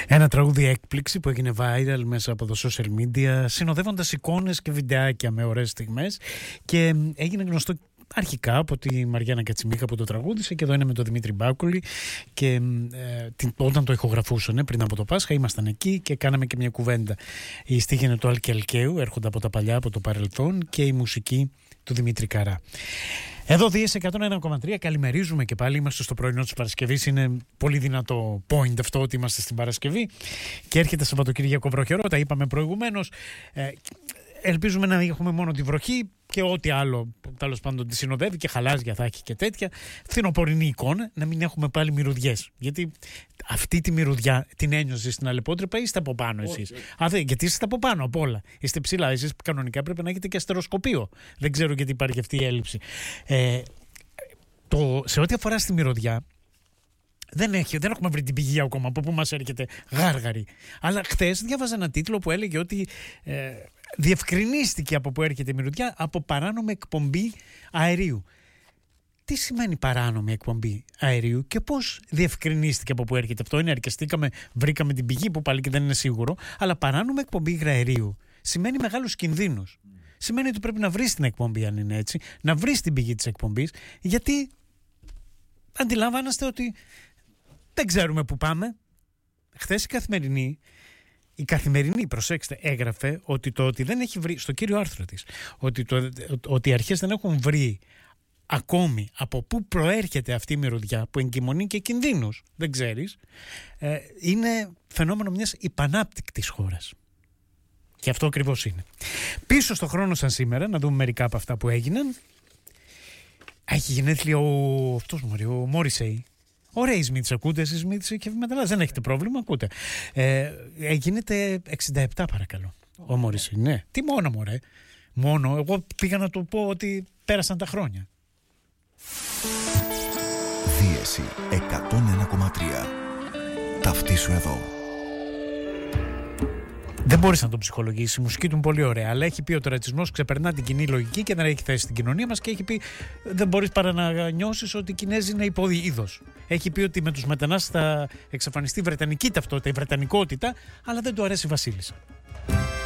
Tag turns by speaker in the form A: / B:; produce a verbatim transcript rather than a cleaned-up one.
A: Ένα τραγούδι έκπληξη που έγινε viral μέσα από το social media, συνοδεύοντας εικόνες και βιντεάκια με ωραίες στιγμές, και έγινε γνωστό αρχικά από τη Μαριάννα Κατσιμίχα που το τραγούδισε, και εδώ είναι με τον Δημήτρη Μπάκουλη, και ε, την, όταν το ηχογραφούσαν πριν από το Πάσχα ήμασταν εκεί και κάναμε και μια κουβέντα. Η στίχη είναι του Άλκη Αλκαίου, έρχονται από τα παλιά, από το παρελθόν, και η μουσική του Δημήτρη Καρά. Εδώ Δίες εκατόν ένα κόμμα τρία, καλημερίζουμε και πάλι, είμαστε στο πρωινό της Παρασκευής. Είναι πολύ δυνατό point αυτό ότι είμαστε στην Παρασκευή και έρχεται Σαββατοκύριακο βροχερό, τα είπαμε προηγουμένως. Ε, ελπίζουμε να έχουμε μόνο τη βροχή και ό,τι άλλο τέλος πάντων τη συνοδεύει, και χαλάζια θα έχει και τέτοια. Φθινοπορεινή εικόνα, να μην έχουμε πάλι μυρωδιές. Γιατί αυτή τη μυρωδιά την ένιωσε στην Αλεπότρυπα ή είστε από πάνω εσείς? Okay. Γιατί είστε από πάνω απ' όλα. Είστε ψηλά. Εσείς κανονικά πρέπει να έχετε και αστεροσκοπείο. Δεν ξέρω γιατί υπάρχει αυτή η έλλειψη. Ε, το, σε ό,τι αφορά στη μυρωδιά, Δεν, έχει, δεν έχουμε βρει την πηγή ακόμα από πού μας έρχεται γάργαρη. Αλλά χθες διάβαζα ένα τίτλο που έλεγε ότι ε, διευκρινίστηκε από πού έρχεται η μυρωδιά από παράνομη εκπομπή αερίου. Τι σημαίνει παράνομη εκπομπή αερίου και πώς διευκρινίστηκε από πού έρχεται αυτό? Είναι αρκεστήκαμε, βρήκαμε την πηγή που πάλι και δεν είναι σίγουρο. Αλλά παράνομη εκπομπή αερίου σημαίνει μεγάλους κινδύνους. Mm. Σημαίνει ότι πρέπει να βρεις την εκπομπή, αν είναι έτσι, να βρεις την πηγή της εκπομπής, γιατί αντιλαμβάνεστε ότι δεν ξέρουμε πού πάμε. Χθες η Καθημερινή, η Καθημερινή, προσέξτε, έγραφε ότι το ότι δεν έχει βρει, στο κύριο άρθρο της, ότι, το, ότι οι αρχές δεν έχουν βρει ακόμη από πού προέρχεται αυτή η μυρωδιά που εγκυμονεί και κινδύνους, δεν ξέρεις, ε, είναι φαινόμενο μιας υπανάπτυκτης χώρας. Και αυτό ακριβώς είναι. Πίσω στο χρόνο σαν σήμερα, να δούμε μερικά από αυτά που έγιναν. Έχει γενέθλια ο, αυτός μωρί, ο Μόρισεϊ. Ωραία η Σμίτς, ακούτε εσείς Σμίτς και μεταλλάς, δεν έχετε πρόβλημα, ακούτε. Ε, γίνεται εξήντα επτά παρακαλώ, ο Μόρισεϊ, ναι. Τι μόνο μωρέ, μόνο, εγώ πήγα να του πω ότι πέρασαν τα χρόνια.
B: Δίεση εκατόν ένα κόμμα τρία. Ταυτίσου εδώ.
A: Δεν μπορείς να τον ψυχολογήσεις, η μουσική του είναι πολύ ωραία, αλλά έχει πει ότι ο ρατσισμός ξεπερνά την κοινή λογική και δεν έχει θέση στην κοινωνία μας, και έχει πει δεν μπορείς παρά να νιώσεις ότι οι Κινέζοι είναι υποείδος. Έχει πει ότι με τους μετανάστες θα εξαφανιστεί η βρετανική ταυτότητα, η βρετανικότητα, αλλά δεν του αρέσει η Βασίλισσα.